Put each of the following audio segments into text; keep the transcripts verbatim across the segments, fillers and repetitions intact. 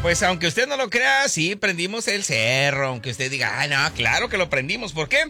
Pues aunque usted no lo crea, sí, prendimos el cerro. Aunque usted diga, ah, no, claro que lo prendimos. ¿Por qué?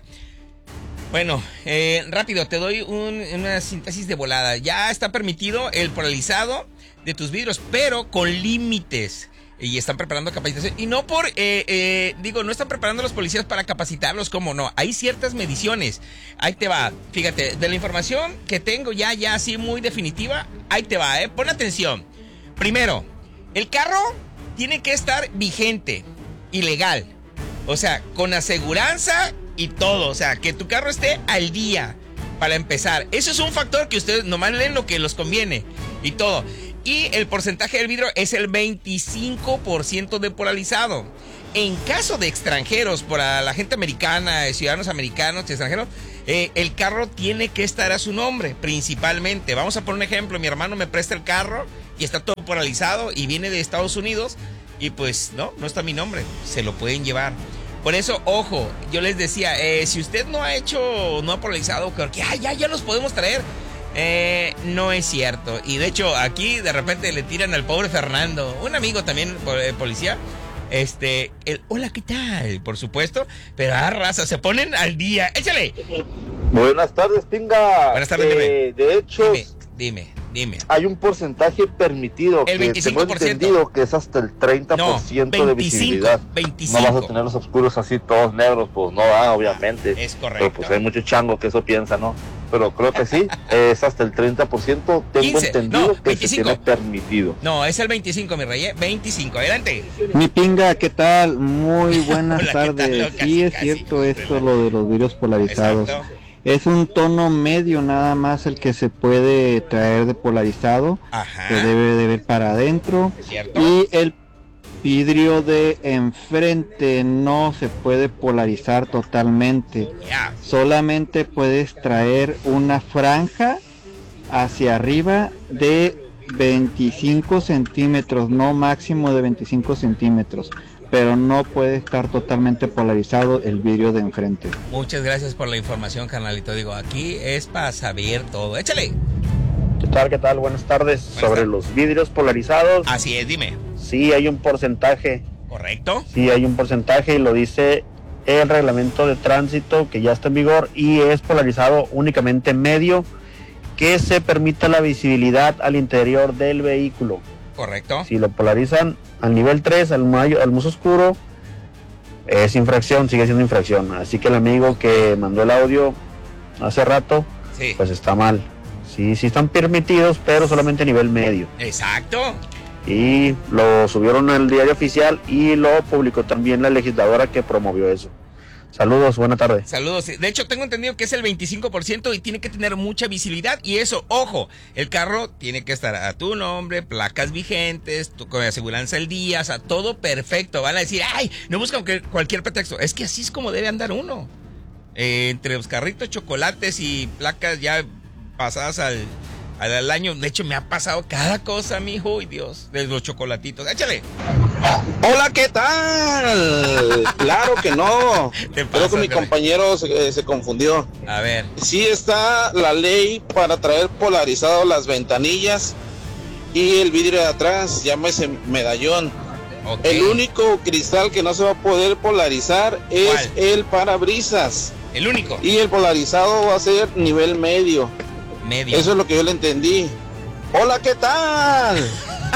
Bueno, eh, rápido, te doy un, una síntesis de volada. Ya está permitido el polarizado de tus vidrios, pero con límites. Y están preparando capacitación. Y no por, eh, eh, digo, no están preparando a los policías para capacitarlos, ¿cómo no? Hay ciertas mediciones. Ahí te va. Fíjate, de la información que tengo ya, ya así muy definitiva, ahí te va, ¿eh? Pon atención. Primero, el carro tiene que estar vigente y legal. O sea, con aseguranza y todo. O sea, que tu carro esté al día para empezar. Eso es un factor que ustedes nomás leen lo que les conviene y todo. Y el porcentaje del vidrio es el veinticinco por ciento de polarizado. En caso de extranjeros, para la gente americana, ciudadanos americanos, extranjeros, eh, el carro tiene que estar a su nombre, principalmente. Vamos a poner un ejemplo. Mi hermano me presta el carro y está todo polarizado y viene de Estados Unidos y pues no, no está mi nombre. Se lo pueden llevar. Por eso, ojo, yo les decía, eh, si usted no ha hecho, no ha polarizado, que ah, ya, ya los podemos traer. Eh, no es cierto. Y de hecho aquí de repente le tiran al pobre Fernando, un amigo también eh, policía. Este, el hola, ¿qué tal? Por supuesto, pero a raza, se ponen al día. ¡Échale! Buenas tardes, Pinga. Buenas tardes, eh, De hecho, dime, dime, dime. hay un porcentaje permitido. El veinticinco por ciento. Que tengo entendido que es hasta el treinta por ciento no, de visibilidad. veinticinco. No vas a tener los oscuros así todos negros, pues no, ah, obviamente. Es correcto. Pero pues hay mucho chango que eso piensa, ¿no? Pero creo que sí, es hasta el treinta por ciento. Tengo quince, entendido no, que veinticinco. se tiene permitido. No, es el veinticinco, mi rey, ¿eh? veinticinco, adelante. Mi Pinga, ¿qué tal? Muy buenas Hola, tardes. ¿qué tal? Sí, Casi, es casi. cierto esto, lo de los vidrios polarizados. Exacto. Es un tono medio nada más el que se puede traer de polarizado, Ajá. que debe de ver para adentro. ¿Cierto? Y el vidrio de enfrente no se puede polarizar totalmente. Ya. Solamente puedes traer una franja hacia arriba de veinticinco centímetros, no máximo de veinticinco centímetros, pero no puede estar totalmente polarizado el vidrio de enfrente. Muchas gracias por la información, carnalito. Digo, aquí es para saber todo. Échale. ¿Qué tal, qué tal? Buenas tardes. Buenas Sobre tardes. los vidrios polarizados, Así es, dime. sí hay un porcentaje, ¿Correcto? sí hay un porcentaje y lo dice el reglamento de tránsito que ya está en vigor y es polarizado únicamente medio, que se permita la visibilidad al interior del vehículo. Correcto. Si lo polarizan al nivel tres, al, mayo, al más oscuro, es infracción, sigue siendo infracción. Así que el amigo que mandó el audio hace rato, Sí. pues está mal. Sí, sí están permitidos, pero solamente a nivel medio. Exacto. Y lo subieron al diario oficial y lo publicó también la legisladora que promovió eso. Saludos, buena tarde. Saludos. De hecho, tengo entendido que es el veinticinco por ciento y tiene que tener mucha visibilidad. Y eso, ojo, el carro tiene que estar a tu nombre, placas vigentes, tu, con aseguranza al día, o sea, todo perfecto. Van a decir, ay, no buscan que- cualquier pretexto. Es que así es como debe andar uno. Eh, entre los carritos, chocolates y placas ya pasadas al, al, al año. De hecho, me ha pasado cada cosa, mijo, y Dios, de los chocolatitos. Échale. Hola, ¿qué tal? Claro que no. Te Creo que mi caray. compañero se, eh, se confundió. A ver. Sí está la ley para traer polarizado las ventanillas y el vidrio de atrás, llámese medallón. Ok. El único cristal que no se va a poder polarizar es ¿Cuál? el parabrisas. El único. Y el polarizado va a ser nivel medio. Medio. Eso es lo que yo le entendí. Hola, ¿qué tal?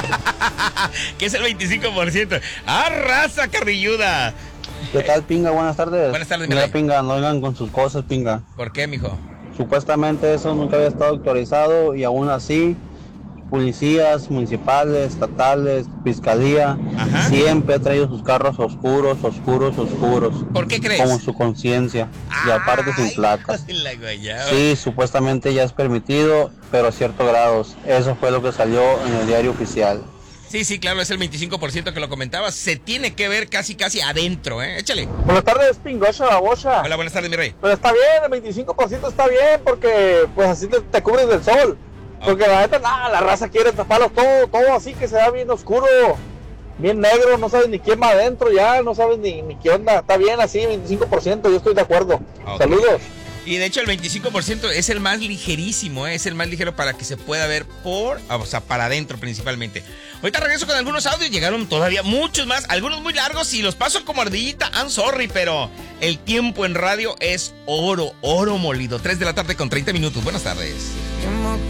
Que es el veinticinco por ciento. ¡Ah, raza carrilluda! ¿Qué tal, Pinga? Buenas tardes. Buenas tardes, Mira, Mirai. Pinga, no vengan con sus cosas, Pinga. ¿Por qué, mijo? Supuestamente eso nunca había estado actualizado y aún así, policías municipales, estatales, fiscalía, Ajá. siempre ha traído sus carros oscuros, oscuros, oscuros. ¿Por qué crees? Como su conciencia. Y aparte sin Ay, placas. hijo de la guayaba. Sí, supuestamente ya es permitido, pero a ciertos grados. Eso fue lo que salió en el diario oficial. Sí, sí, claro, es el veinticinco por ciento que lo comentabas. Se tiene que ver casi, casi adentro, ¿eh? Échale. Buenas tardes, Pingocha Babocha. Hola, buenas tardes, mi rey. Pero está bien, el veinticinco por ciento está bien porque pues así te, te cubres del sol. Porque la neta, nada, la raza quiere taparlo todo, todo así que se da bien oscuro, bien negro, no sabes ni quién va adentro ya, no sabes ni, ni qué onda. Está bien así, veinticinco por ciento, yo estoy de acuerdo. Ok. Saludos. Y de hecho el veinticinco por ciento es el más ligerísimo, ¿eh? Es el más ligero para que se pueda ver por, o sea, para adentro principalmente. Ahorita regreso con algunos audios, llegaron todavía muchos más, algunos muy largos y los paso como ardillita, I'm sorry, pero el tiempo en radio es oro, oro molido. tres de la tarde con treinta minutos, buenas tardes.